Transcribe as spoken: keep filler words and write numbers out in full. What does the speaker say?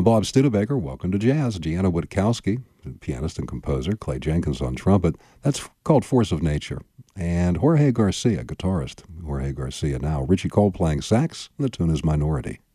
I'm Bob Studebaker. Welcome to Jazz. Deanna Witkowski, pianist and composer. Clay Jenkins on trumpet. That's called Force of Nature. And Jorge Garcia, guitarist. Jorge Garcia now. Richie Cole playing sax, and the tune is Minority.